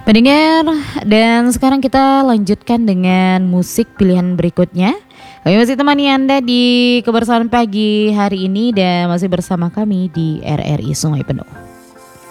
Pendengar, dan sekarang kita lanjutkan dengan musik pilihan berikutnya. Kami masih temani Anda di kebersamaan pagi hari ini dan masih bersama kami di RRI Sungai Penuh.